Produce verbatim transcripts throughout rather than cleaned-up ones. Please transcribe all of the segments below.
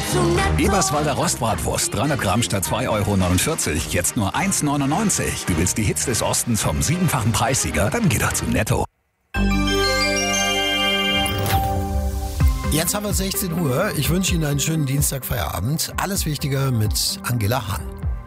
zu Netto. Eberswalder Rostbratwurst, dreihundert Gramm statt zwei Euro neunundvierzig, jetzt nur eins neunundneunzig. Du willst die Hits des Ostens vom siebenfachen Preissieger? Dann geh doch zu Netto. Jetzt haben wir sechzehn Uhr. Ich wünsche Ihnen einen schönen Dienstagfeierabend. Alles Wichtige mit Angela Hahn.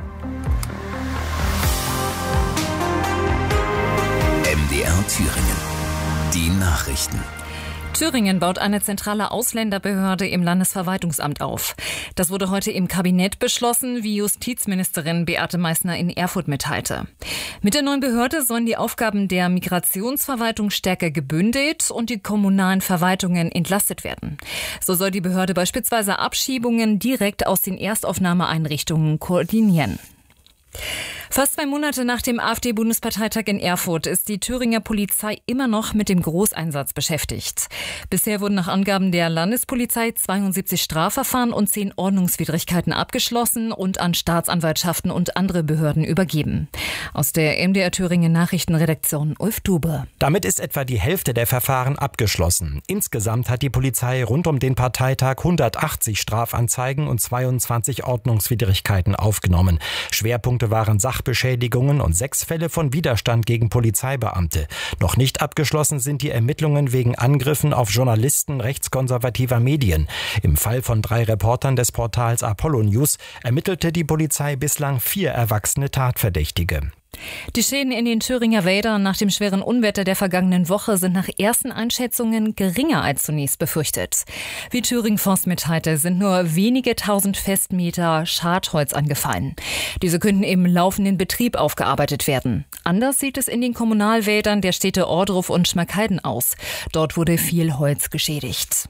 M D R Thüringen. Die Nachrichten. Thüringen baut eine zentrale Ausländerbehörde im Landesverwaltungsamt auf. Das wurde heute im Kabinett beschlossen, wie Justizministerin Beate Meißner in Erfurt mitteilte. Mit der neuen Behörde sollen die Aufgaben der Migrationsverwaltung stärker gebündelt und die kommunalen Verwaltungen entlastet werden. So soll die Behörde beispielsweise Abschiebungen direkt aus den Erstaufnahmeeinrichtungen koordinieren. Fast zwei Monate nach dem AfD-Bundesparteitag in Erfurt ist die Thüringer Polizei immer noch mit dem Großeinsatz beschäftigt. Bisher wurden nach Angaben der Landespolizei zweiundsiebzig Strafverfahren und zehn Ordnungswidrigkeiten abgeschlossen und an Staatsanwaltschaften und andere Behörden übergeben. Aus der M D R Thüringen Nachrichtenredaktion Ulf Dube. Damit ist etwa die Hälfte der Verfahren abgeschlossen. Insgesamt hat die Polizei rund um den Parteitag hundertachtzig Strafanzeigen und zweiundzwanzig Ordnungswidrigkeiten aufgenommen. Schwerpunkte waren Sachbeschädigungen und sechs Fälle von Widerstand gegen Polizeibeamte. Noch nicht abgeschlossen sind die Ermittlungen wegen Angriffen auf Journalisten rechtskonservativer Medien. Im Fall von drei Reportern des Portals Apollo News ermittelte die Polizei bislang vier erwachsene Tatverdächtige. Die Schäden in den Thüringer Wäldern nach dem schweren Unwetter der vergangenen Woche sind nach ersten Einschätzungen geringer als zunächst befürchtet. Wie Thüringen Forst mitteilte, sind nur wenige tausend Festmeter Schadholz angefallen. Diese könnten im laufenden Betrieb aufgearbeitet werden. Anders sieht es in den Kommunalwäldern der Städte Ohrdruf und Schmalkalden aus. Dort wurde viel Holz geschädigt.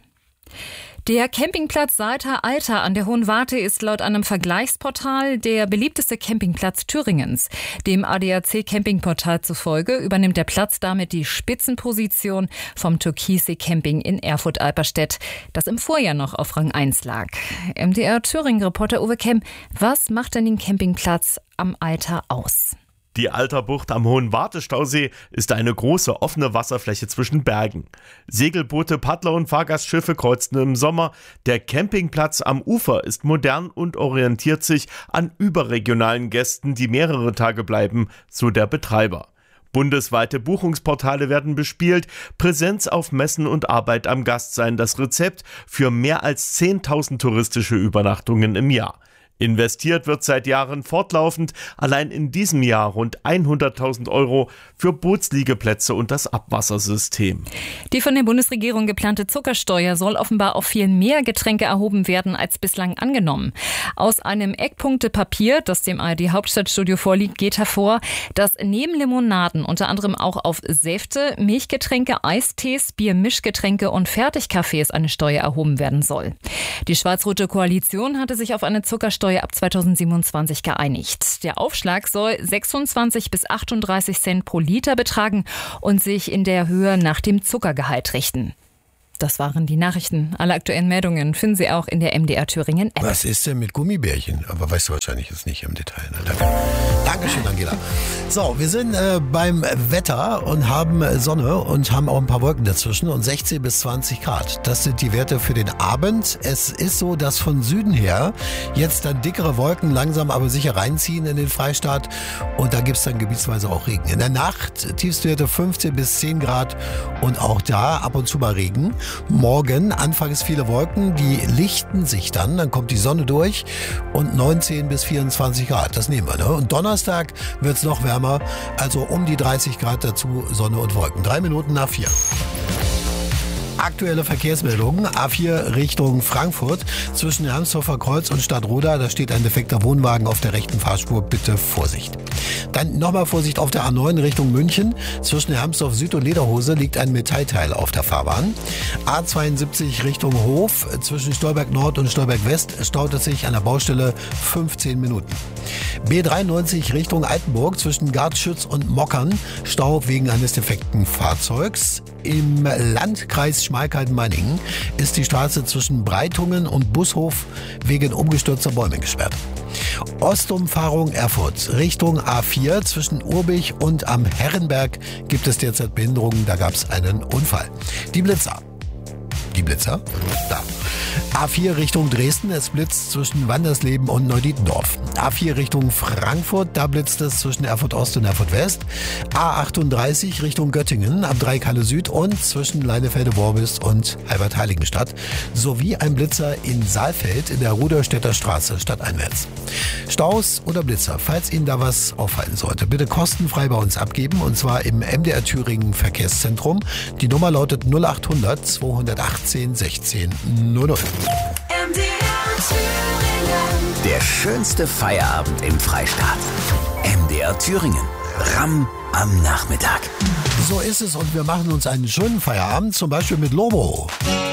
Der Campingplatz Salter Alter an der Hohen Warte ist laut einem Vergleichsportal der beliebteste Campingplatz Thüringens. Dem A D A C Campingportal zufolge übernimmt der Platz damit die Spitzenposition vom Türkissee Camping in Erfurt-Alperstedt, das im Vorjahr noch auf Rang eins lag. M D R Thüringen-Reporter Uwe Kemm, was macht denn den Campingplatz am Alter aus? Die Alterbucht am Hohen Wartestausee ist eine große offene Wasserfläche zwischen Bergen. Segelboote, Paddler und Fahrgastschiffe kreuzen im Sommer. Der Campingplatz am Ufer ist modern und orientiert sich an überregionalen Gästen, die mehrere Tage bleiben, so der Betreiber. Bundesweite Buchungsportale werden bespielt, Präsenz auf Messen und Arbeit am Gast seien das Rezept für mehr als zehntausend touristische Übernachtungen im Jahr. Investiert wird seit Jahren fortlaufend, allein in diesem Jahr rund hunderttausend Euro für Bootsliegeplätze und das Abwassersystem. Die von der Bundesregierung geplante Zuckersteuer soll offenbar auf viel mehr Getränke erhoben werden als bislang angenommen. Aus einem Eckpunktepapier, das dem A R D-Hauptstadtstudio vorliegt, geht hervor, dass neben Limonaden unter anderem auch auf Säfte, Milchgetränke, Eistees, Biermischgetränke und Fertigkaffees eine Steuer erhoben werden soll. Die schwarz-rote Koalition hatte sich auf eine Zuckersteuer ab zweitausendsiebenundzwanzig geeinigt. Der Aufschlag soll sechsundzwanzig bis achtunddreißig Cent pro Liter betragen und sich in der Höhe nach dem Zuckergehalt richten. Das waren die Nachrichten. Alle aktuellen Meldungen finden Sie auch in der M D R Thüringen App. Was ist denn mit Gummibärchen? Aber weißt du wahrscheinlich jetzt nicht im Detail. Ne? Danke. Dankeschön, Angela. So, wir sind äh, beim Wetter und haben Sonne und haben auch ein paar Wolken dazwischen und sechzehn bis zwanzig Grad. Das sind die Werte für den Abend. Es ist so, dass von Süden her jetzt dann dickere Wolken langsam aber sicher reinziehen in den Freistaat und da gibt es dann gebietsweise auch Regen. In der Nacht Tiefstwerte fünfzehn bis zehn Grad und auch da ab und zu mal Regen. Morgen anfangs viele Wolken, die lichten sich dann, dann kommt die Sonne durch und neunzehn bis vierundzwanzig Grad, das nehmen wir. Ne? Und Donnerstag wird es noch wärmer, also um die dreißig Grad dazu, Sonne und Wolken. Drei Minuten nach vier. Aktuelle Verkehrsmeldungen. A vier Richtung Frankfurt zwischen Hermsdorfer Kreuz und Stadtroda. Da steht ein defekter Wohnwagen auf der rechten Fahrspur. Bitte Vorsicht. Dann nochmal Vorsicht auf der A neun Richtung München. Zwischen Hermsdorf Süd und Lederhose liegt ein Metallteil auf der Fahrbahn. A zweiundsiebzig Richtung Hof. Zwischen Stolberg Nord und Stolberg West staut es sich an der Baustelle fünfzehn Minuten. B dreiundneunzig Richtung Altenburg zwischen Gartschütz und Mockern. Stau wegen eines defekten Fahrzeugs. Im Landkreis Schmalkalden-Meiningen ist die Straße zwischen Breitungen und Bushof wegen umgestürzter Bäume gesperrt. Ostumfahrung Erfurt Richtung A vier zwischen Urbich und am Herrenberg gibt es derzeit Behinderungen, da gab es einen Unfall. Die Blitzer. Die Blitzer? Da. A vier Richtung Dresden, es blitzt zwischen Wandersleben und Neudietendorf. A vier Richtung Frankfurt, da blitzt es zwischen Erfurt Ost und Erfurt West. A achtunddreißig Richtung Göttingen, ab drei Kalle Süd und zwischen Leinefelde-Worbis und Halbert-Heiligenstadt. Sowie ein Blitzer in Saalfeld in der Ruderstädter Straße stadteinwärts. Staus oder Blitzer, falls Ihnen da was auffallen sollte, bitte kostenfrei bei uns abgeben und zwar im M D R Thüringen Verkehrszentrum. Die Nummer lautet null achthundert zweihundertachtzehn sechzehn null null. M D R Thüringen. Der schönste Feierabend im Freistaat. M D R Thüringen. Ramm am Nachmittag. So ist es und wir machen uns einen schönen Feierabend, zum Beispiel mit Lobo.